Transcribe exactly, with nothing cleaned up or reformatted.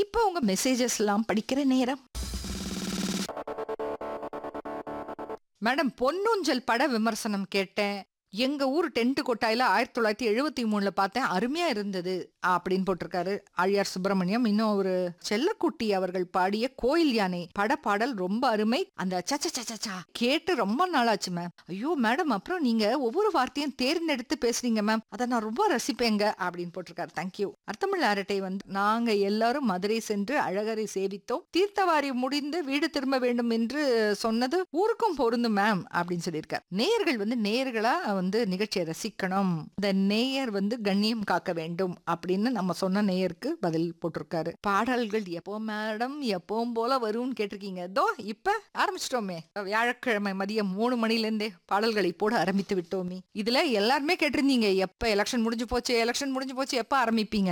இப்போ உங்க மெசேஜஸ் எல்லாம் படிக்கிற நேரம். மேடம், பொன்னூஞ்சல் பட விமர்சனம் கேட்டேன். எங்க ஊர் டென்ட் கொட்டாயில ஆயிரத்தி தொள்ளாயிரத்தி எழுபத்தி மூணுல பார்த்தேன், அருமையா இருந்தது அப்படின்னு போட்டிருக்காரு ஆழியார் சுப்பிரமணியம். இன்னும் ஒரு செல்லக்குட்டி அவர்கள் பாடிய கோயில் யானை பட பாடல் ரொம்ப அருமை. அந்த சச்சா கேட்டு ரொம்ப நாளாச்சு மேம். ஐயோ மேடம், அப்புறம் நீங்க ஒவ்வொரு வார்த்தையும் தேர்ந்தெடுத்து பேசுறீங்க மேம், அதை நான் ரொம்ப ரசிப்பேங்க அப்படின்னு போட்டிருக்காரு. தேங்க்யூ. அர்த்தமிழ் அரட்டை வந்து, நாங்க எல்லாரும் மதுரை சென்று அழகரை சேவித்தோம், தீர்த்தவாரி முடிந்து வீடு திரும்ப வேண்டும் என்று சொன்னது ஊருக்கும் பொருந்தும் மேம் அப்படின்னு சொல்லியிருக்காரு. நேயர்கள் வந்து நேயர்களா வந்து நிகழ்ச்சியை ரசிக்கணும், இந்த நேயர் வந்து கண்ணியம் காக்க வேண்டும் அப்படின்னு நம்ம சொன்ன நேயருக்கு பதில் போட்டிருக்காரு. பாடல்கள் எப்போ மேடம் எப்பவும் போல வரும்னு கேட்டிருக்கீங்க. இதோ இப்ப ஆரம்பிச்சிட்டோமே, வியாழக்கிழமை மதியம் மூணு மணில இருந்தே பாடல்களை போட ஆரம்பித்து விட்டோமே. இதுல எல்லாருமே கேட்டிருந்தீங்க, எப்ப எலெக்ஷன் முடிஞ்சு போச்சு எலெக்ஷன் முடிஞ்சு போச்சு எப்ப ஆரம்பிப்பீங்க.